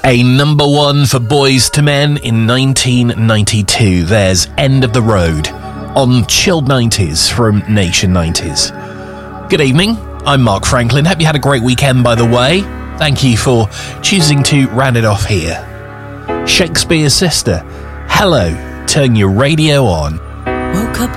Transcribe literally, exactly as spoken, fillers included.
A number one for Boyz two Men in nineteen ninety-two. There's End of the Road on Chilled nineties from Nation nineties. Good evening, I'm Mark Franklin. Hope you had a great weekend, by the way. Thank you for choosing to round it off here. Shakespeare's Sister, Hello, turn your radio on.